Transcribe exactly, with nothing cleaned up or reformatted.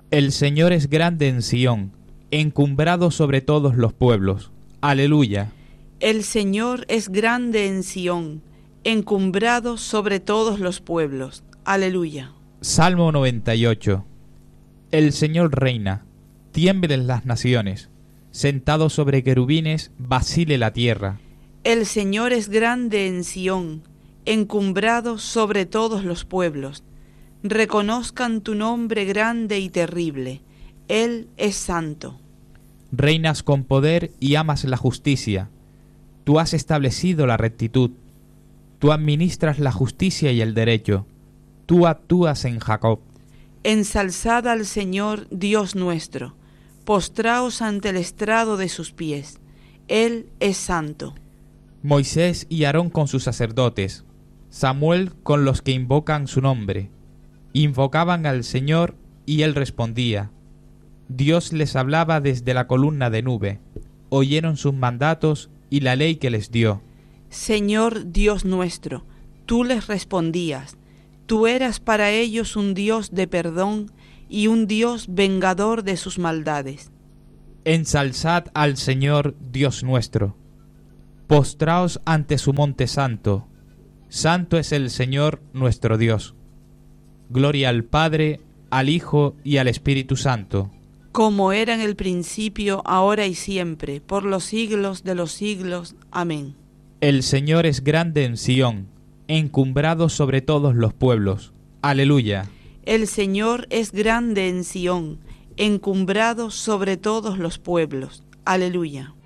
El Señor es grande en Sión, encumbrado sobre todos los pueblos. Aleluya. El Señor es grande en Sión, encumbrado sobre todos los pueblos. Aleluya. Salmo noventa y ocho. El Señor reina, tiemblen las naciones, sentado sobre querubines, vacile la tierra. El Señor es grande en Sión, encumbrado sobre todos los pueblos. Reconozcan tu nombre grande y terrible. Él es santo. Reinas con poder y amas la justicia. Tú has establecido la rectitud. Tú administras la justicia y el derecho. Tú actúas en Jacob. Ensalzad al Señor Dios nuestro. Postraos ante el estrado de sus pies. Él es santo. Moisés y Aarón con sus sacerdotes. Samuel con los que invocan su nombre. Invocaban al Señor y él respondía. Dios les hablaba desde la columna de nube. Oyeron sus mandatos y la ley que les dio. Señor Dios nuestro, tú les respondías. Tú eras para ellos un Dios de perdón y un Dios vengador de sus maldades. Ensalzad al Señor Dios nuestro. Postraos ante su monte santo. Santo es el Señor nuestro Dios. Gloria al Padre, al Hijo y al Espíritu Santo. Como era en el principio, ahora y siempre, por los siglos de los siglos. Amén. El Señor es grande en Sión, encumbrado sobre todos los pueblos. Aleluya. El Señor es grande en Sión, encumbrado sobre todos los pueblos. Aleluya.